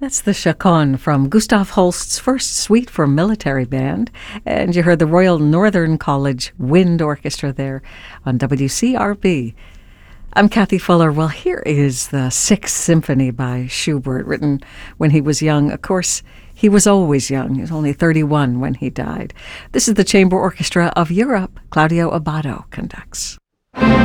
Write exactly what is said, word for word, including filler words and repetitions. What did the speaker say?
That's the Chaconne from Gustav Holst's first suite for military band. And you heard the Royal Northern College Wind Orchestra there on W C R B. I'm Kathy Fuller. Well, here is the Sixth Symphony by Schubert, written when he was young. Of course, he was always young. He was only thirty-one when he died. This is the Chamber Orchestra of Europe. Claudio Abbado conducts.